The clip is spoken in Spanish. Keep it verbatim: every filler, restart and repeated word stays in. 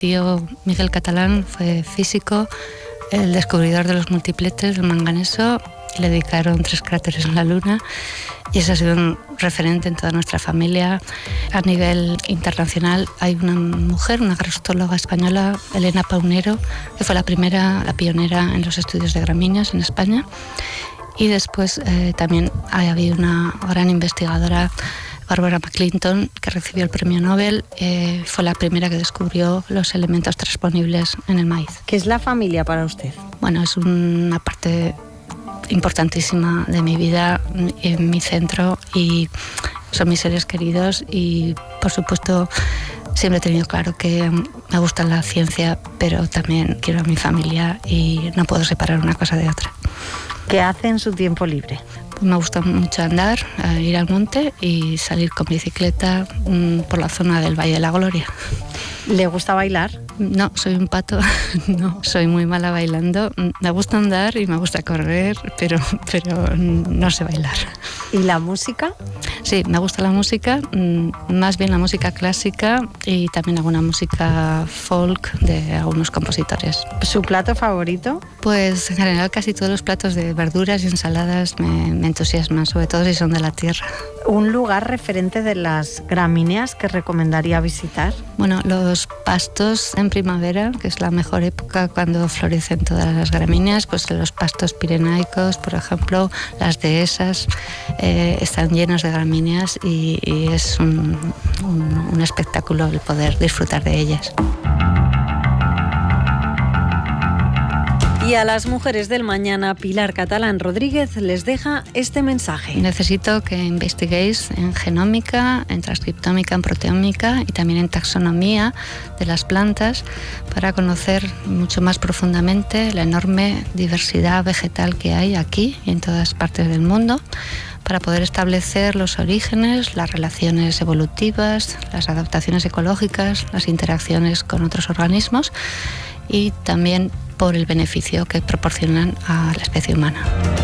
Tío Miguel Catalán fue físico, el descubridor de los multipletes del manganeso, y le dedicaron tres cráteres en la Luna, y ese ha sido un referente en toda nuestra familia. A nivel internacional hay una mujer, una graftóloga española, Elena Paunero, que fue la primera, la pionera en los estudios de gramíneas en España, y después eh, también ha habido una gran investigadora, Barbara McClinton, que recibió el premio Nobel, eh, fue la primera que descubrió los elementos transponibles en el maíz. ¿Qué es la familia para usted? Bueno, es una parte importantísima de mi vida, en mi centro, y son mis seres queridos, y por supuesto siempre he tenido claro que me gusta la ciencia, pero también quiero a mi familia y no puedo separar una cosa de otra. ¿Qué hace en su tiempo libre? Me gusta mucho andar, ir al monte y salir con bicicleta por la zona del Valle de la Gloria. ¿Le gusta bailar? No, soy un pato, no, soy muy mala bailando. Me gusta andar y me gusta correr, pero, pero no sé bailar. ¿Y la música? Sí, me gusta la música, más bien la música clásica y también alguna música folk de algunos compositores. ¿Su plato favorito? Pues en general casi todos los platos de verduras y ensaladas me, me entusiasman, sobre todo si son de la tierra. ¿Un lugar referente de las gramíneas que recomendaría visitar? Bueno, los pastos en primavera, que es la mejor época cuando florecen todas las gramíneas, pues los pastos pirenaicos, por ejemplo, las dehesas, eh, están llenos de gramíneas y, y es un, un, un espectáculo el poder disfrutar de ellas. Y a las mujeres del mañana, Pilar Catalán Rodríguez les deja este mensaje. Necesito que investiguéis en genómica, en transcriptómica, en proteómica y también en taxonomía de las plantas para conocer mucho más profundamente la enorme diversidad vegetal que hay aquí y en todas partes del mundo, para poder establecer los orígenes, las relaciones evolutivas, las adaptaciones ecológicas, las interacciones con otros organismos y también por el beneficio que proporcionan a la especie humana.